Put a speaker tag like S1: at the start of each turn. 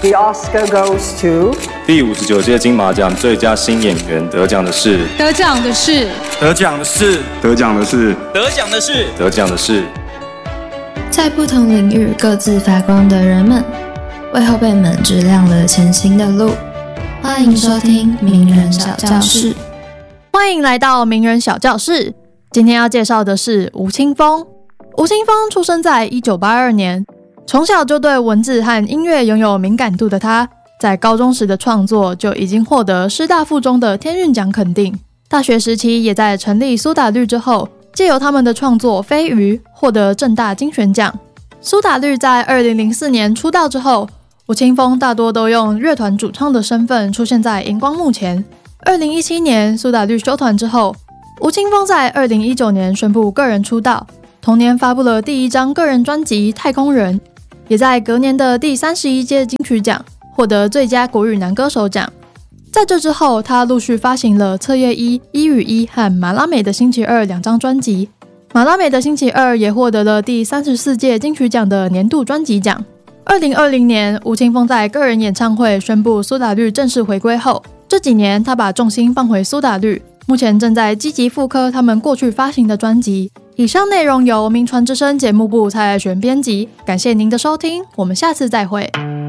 S1: The Oscar goes to
S2: 第59届金马奖最佳新演员得奖的是
S3: 在不同领域各自发光的人们，为后辈们指亮了前行的路。欢迎收听名人小教室。
S4: 欢迎来到名人小教室。今天要介绍的是吴青峰。吴青峰出生在1982年，从小就对文字和音乐拥有敏感度的他，在高中时的创作就已经获得师大附中的天韵奖肯定。大学时期也在成立苏打绿之后，借由他们的创作《飞鱼》获得政大金旋奖。苏打绿在2004年出道之后，吴青峰大多都用乐团主唱的身份出现在荧光幕前。2017年苏打绿休团之后，吴青峰在2019年宣布个人出道，同年发布了第一张个人专辑《太空人》，也在隔年的第31届金曲奖获得最佳国语男歌手奖。在这之后，他陆续发行了《彻夜一》、《一与一》和《马拉美的星期二》两张专辑。马拉美的星期二也获得了第34届金曲奖的年度专辑奖。2020年，吴青峰在个人演唱会宣布苏打绿正式回归后，这几年他把重心放回苏打绿，目前正在积极复刻他们过去发行的专辑。以上内容由名传之声节目部蔡爱璇编辑，感谢您的收听，我们下次再会。